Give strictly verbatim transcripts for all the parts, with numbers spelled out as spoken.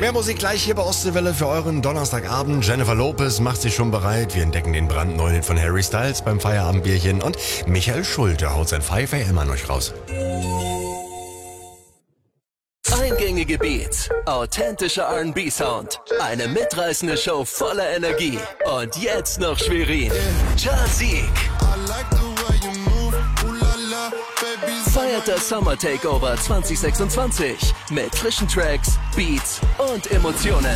Mehr Musik gleich hier bei Ostseewelle für euren Donnerstagabend. Jennifer Lopez macht sich schon bereit. Wir entdecken den brandneuen Hit von Harry Styles beim Feierabendbierchen. Und Michael Schulte haut sein Five A M an euch raus. Eingängige Beats, authentischer R and B-Sound, eine mitreißende Show voller Energie und jetzt noch Schwerin. Jazik feiert das Summer Takeover zwanzig sechsundzwanzig mit frischen Tracks, Beats und Emotionen.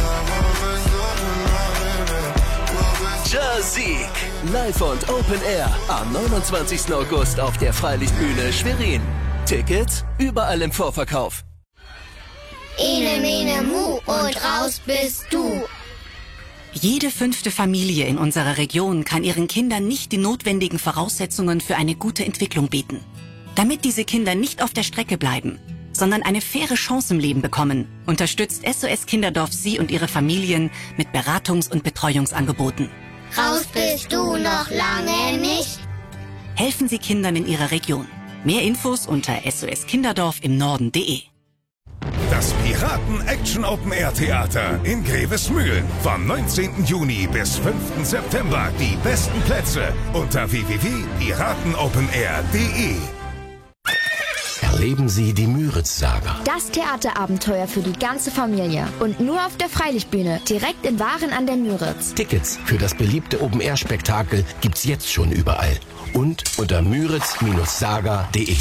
Jazik, live und Open Air am neunundzwanzigsten August auf der Freilichtbühne Schwerin. Tickets überall im Vorverkauf. Ene, mene, mu und raus bist du. Jede fünfte Familie in unserer Region kann ihren Kindern nicht die notwendigen Voraussetzungen für eine gute Entwicklung bieten. Damit diese Kinder nicht auf der Strecke bleiben, sondern eine faire Chance im Leben bekommen, unterstützt S O S Kinderdorf Sie und Ihre Familien mit Beratungs- und Betreuungsangeboten. Raus bist du noch lange nicht. Helfen Sie Kindern in Ihrer Region. Mehr Infos unter S O S Kinderdorf im Norden punkt de. Das Piraten-Action-Open-Air-Theater in Grevesmühlen. Vom neunzehnten Juni bis fünften September. Die besten Plätze unter w w w punkt piratenopenair punkt de. Erleben Sie die Müritz-Saga. Das Theaterabenteuer für die ganze Familie. Und nur auf der Freilichtbühne, direkt in Waren an der Müritz. Tickets für das beliebte Open-Air-Spektakel gibt's jetzt schon überall. Und unter müritz Saga punkt de.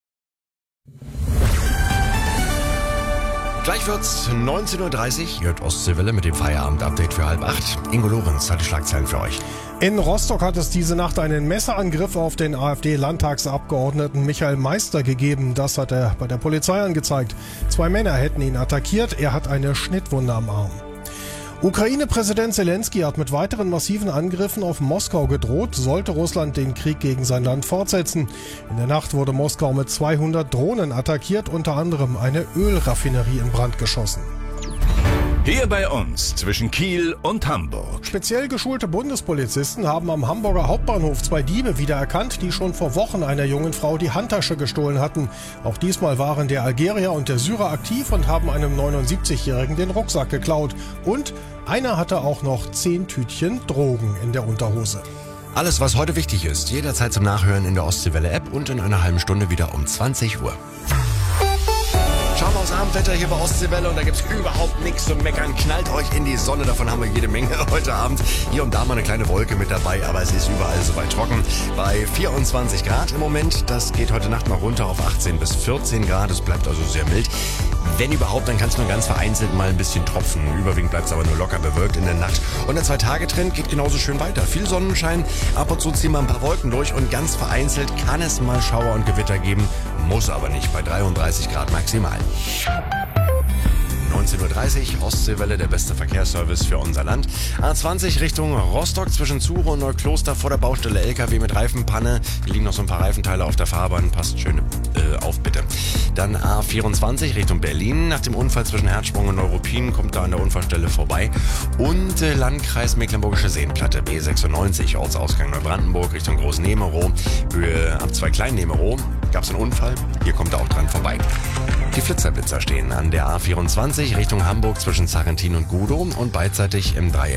Gleich wird's neunzehn Uhr dreißig. Ihr hört Ostseewelle mit dem Feierabend-Update für halb acht. Ingo Lorenz hat die Schlagzeilen für euch. In Rostock hat es diese Nacht einen Messerangriff auf den AfD-Landtagsabgeordneten Michael Meister gegeben. Das hat er bei der Polizei angezeigt. Zwei Männer hätten ihn attackiert. Er hat eine Schnittwunde am Arm. Ukraine-Präsident Zelensky hat mit weiteren massiven Angriffen auf Moskau gedroht, sollte Russland den Krieg gegen sein Land fortsetzen. In der Nacht wurde Moskau mit zweihundert Drohnen attackiert, unter anderem eine Ölraffinerie in Brand geschossen. Hier bei uns zwischen Kiel und Hamburg. Speziell geschulte Bundespolizisten haben am Hamburger Hauptbahnhof zwei Diebe wiedererkannt, die schon vor Wochen einer jungen Frau die Handtasche gestohlen hatten. Auch diesmal waren der Algerier und der Syrer aktiv und haben einem neunundsiebzigjährigen den Rucksack geklaut. Und einer hatte auch noch zehn Tütchen Drogen in der Unterhose. Alles, was heute wichtig ist, jederzeit zum Nachhören in der Ostseewelle-App und in einer halben Stunde wieder um zwanzig Uhr. Schauen wir aufs Abendwetter hier bei Ostseewelle und da gibt's überhaupt nichts zu meckern. Knallt euch in die Sonne, davon haben wir jede Menge heute Abend. Hier und da mal eine kleine Wolke mit dabei, aber es ist überall soweit trocken. Bei vierundzwanzig Grad im Moment, das geht heute Nacht mal runter auf achtzehn bis vierzehn Grad. Es bleibt also sehr mild. Wenn überhaupt, dann kann es nur ganz vereinzelt mal ein bisschen tropfen. Überwiegend bleibt es aber nur locker bewölkt in der Nacht. Und der Zwei-Tage-Trend geht genauso schön weiter. Viel Sonnenschein, ab und zu ziehen wir ein paar Wolken durch und ganz vereinzelt kann es mal Schauer und Gewitter geben. Muss aber nicht, bei dreiunddreißig Grad maximal. neunzehn Uhr dreißig, Ostseewelle, der beste Verkehrsservice für unser Land. A zwanzig Richtung Rostock zwischen Zure und Neukloster vor der Baustelle L K W mit Reifenpanne. Hier liegen noch so ein paar Reifenteile auf der Fahrbahn. Passt schön äh, auf, bitte. Dann A vierundzwanzig Richtung Berlin. Nach dem Unfall zwischen Herzsprung und Neuruppin kommt da an der Unfallstelle vorbei. Und äh, Landkreis Mecklenburgische Seenplatte B sechsundneunzig, Ortsausgang Neubrandenburg Richtung Groß-Nemerow. Höhe ab zwei Klein-Nemerow. Gab es einen Unfall? Hier kommt er auch dran vorbei. Die Flitzerblitzer stehen an der A vierundzwanzig Richtung Hamburg zwischen Sarrentin und Gudow und beidseitig im Dreieck